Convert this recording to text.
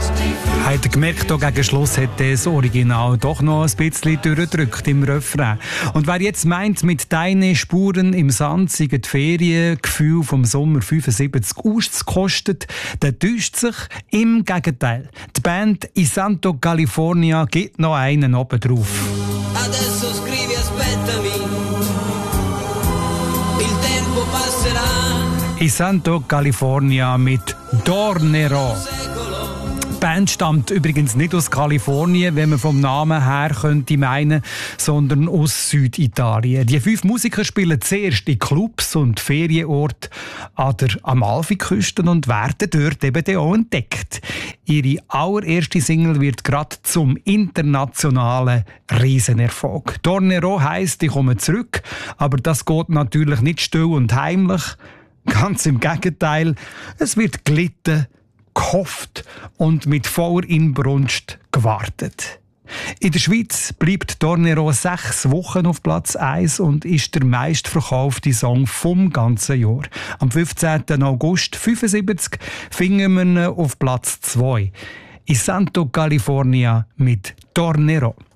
Habt ihr gemerkt, auch gegen Schluss hat das Original doch noch ein bisschen durchgedrückt im Refrain. Und wer jetzt meint, mit «Deine Spuren im Sand» seien die Feriengefühl vom Sommer 75 auszukostet, der täuscht sich. Im Gegenteil. Die Band «I Santo California» gibt noch einen oben drauf. Adesso scrivi aspettami, il tempo passerà. «I Santo California» mit «Tornerò». Die Band stammt übrigens nicht aus Kalifornien, wenn man vom Namen her könnte meinen, sondern aus Süditalien. Die 5 Musiker spielen zuerst in Clubs und Ferienorten an der Amalfiküste und werden dort eben auch entdeckt. Ihre allererste Single wird gerade zum internationalen Riesenerfolg. «Tornerò» heisst, ich komme zurück, aber das geht natürlich nicht still und heimlich. Ganz im Gegenteil, es wird gelitten, gehofft und mit voller Inbrunst gewartet. In der Schweiz bleibt «Tornerò» 6 Wochen auf Platz 1 und ist der meistverkaufte Song vom ganzen Jahr. Am 15. August 1975 finden wir ihn auf Platz 2. «I Santo California» mit «Tornerò».